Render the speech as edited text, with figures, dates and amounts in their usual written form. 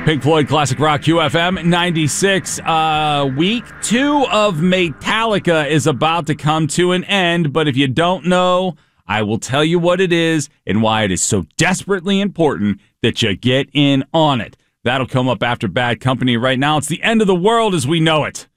Pink Floyd Classic Rock QFM 96. Week 2 of Metallica is about to come to an end, but if you don't know, I will tell you what it is and why it is so desperately important that you get in on it. That'll come up after Bad Company. Right now, it's the end of the world as we know it.